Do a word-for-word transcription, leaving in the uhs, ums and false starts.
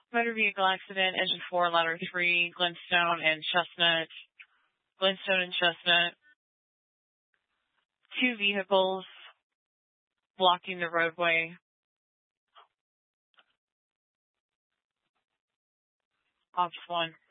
Motor vehicle accident, engine four, ladder three, Glenstone and Chestnut. Glenstone and Chestnut. Two vehicles blocking the roadway. Ops one.